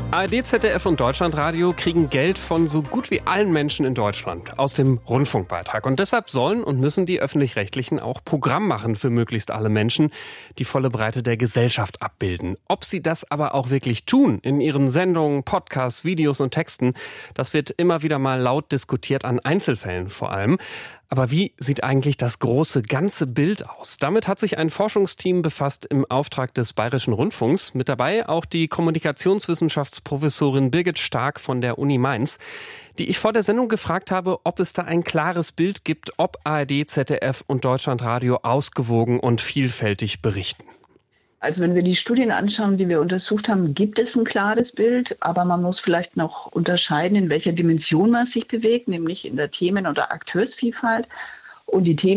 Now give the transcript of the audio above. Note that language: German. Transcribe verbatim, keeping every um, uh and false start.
A R D, Z D F und Deutschlandradio kriegen Geld von so gut wie allen Menschen in Deutschland aus dem Rundfunkbeitrag. Und deshalb sollen und müssen die Öffentlich-Rechtlichen auch Programm machen für möglichst alle Menschen, die volle Breite der Gesellschaft abbilden. Ob sie das aber auch wirklich tun in ihren Sendungen, Podcasts, Videos und Texten, das wird immer wieder mal laut diskutiert, an Einzelfällen vor allem. Aber wie sieht eigentlich das große, ganze Bild aus? Damit hat sich ein Forschungsteam befasst im Auftrag des Bayerischen Rundfunks. Mit dabei auch die Kommunikationswissenschaftsprofessorin Birgit Stark von der Uni Mainz, die ich vor der Sendung gefragt habe, ob es da ein klares Bild gibt, ob A R D, Z D F und Deutschlandradio ausgewogen und vielfältig berichten. Also wenn wir die Studien anschauen, die wir untersucht haben, gibt es ein klares Bild, aber man muss vielleicht noch unterscheiden, in welcher Dimension man sich bewegt, nämlich in der Themen- oder Akteursvielfalt. Und die Themen